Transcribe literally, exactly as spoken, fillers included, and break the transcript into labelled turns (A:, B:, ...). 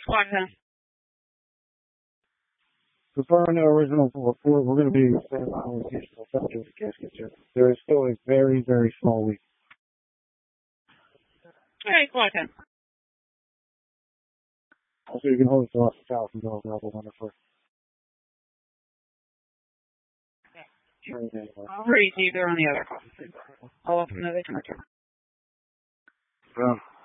A: squad then.
B: So far on the original report, we're going to be sending on the seasonal subject casket here. There is still a very, very small leak.
A: Alright, squad ten.
B: Also, you can hold it off the south and go over level wonderful.
A: I'll read either on the other. I'll open the other.
B: Yeah.